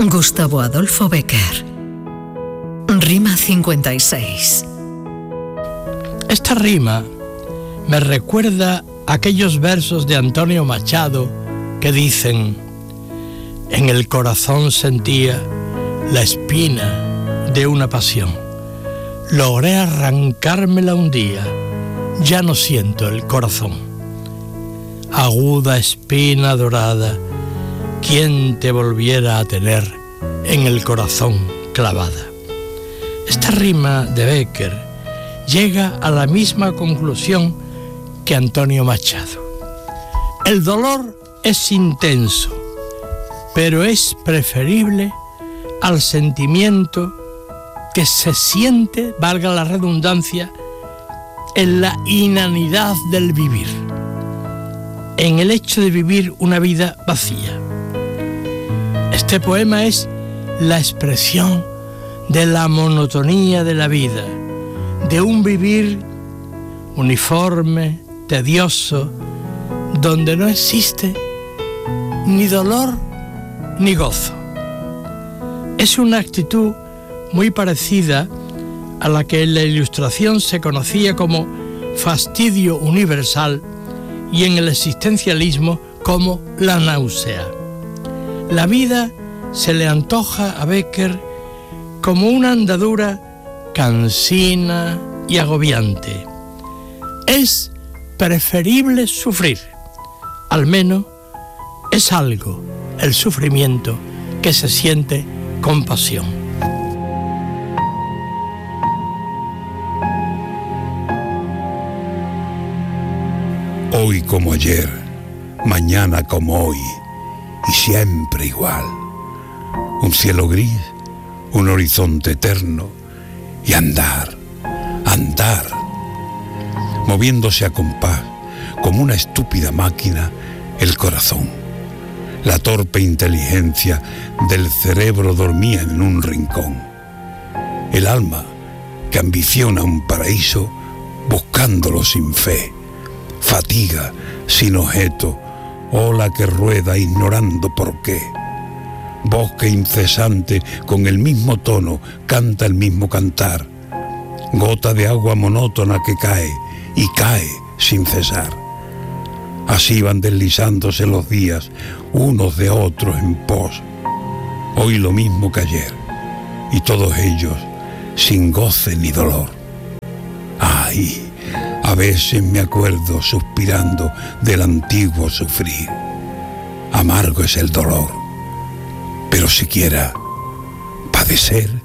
Gustavo Adolfo Bécquer. Rima 56. Esta rima me recuerda aquellos versos de Antonio Machado que dicen: en el corazón sentía la espina de una pasión, logré arrancármela un día, ya no siento el corazón. Aguda espina dorada, ¿quién te volviera a tener en el corazón clavada? Esta rima de Bécquer llega a la misma conclusión que Antonio Machado. El dolor es intenso, pero es preferible al sentimiento que se siente, valga la redundancia, en la inanidad del vivir, en el hecho de vivir una vida vacía. Este poema es la expresión de la monotonía de la vida, de un vivir uniforme, tedioso, donde no existe ni dolor ni gozo. Es una actitud muy parecida a la que en la Ilustración se conocía como fastidio universal y en el existencialismo como la náusea. La vida se le antoja a Bécquer como una andadura cansina y agobiante. Es preferible sufrir, al menos es algo el sufrimiento que se siente con pasión. Hoy como ayer, mañana como hoy, y siempre igual. Un cielo gris, un horizonte eterno, y andar, andar, moviéndose a compás, como una estúpida máquina, el corazón. La torpe inteligencia del cerebro dormía en un rincón. El alma, que ambiciona un paraíso, buscándolo sin fe. Fatiga, sin objeto, ola que rueda ignorando por qué. Bosque incesante con el mismo tono, canta el mismo cantar. Gota de agua monótona que cae, y cae sin cesar. Así van deslizándose los días, unos de otros en pos. Hoy lo mismo que ayer, y todos ellos sin goce ni dolor. Ay, a veces me acuerdo suspirando del antiguo sufrir. Amargo es el dolor, pero siquiera padecer